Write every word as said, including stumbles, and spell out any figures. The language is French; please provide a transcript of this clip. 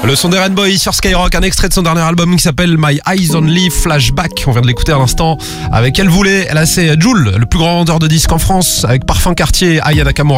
Le son des Rainbow sur Skyrock, un extrait de son dernier album qui s'appelle My Eyes Only Flashback. On vient de l'écouter à l'instant avec Elle Voulait. Là, c'est Jul, le plus grand vendeur de disques en France, avec Parfum Cartier, Aya Nakamura.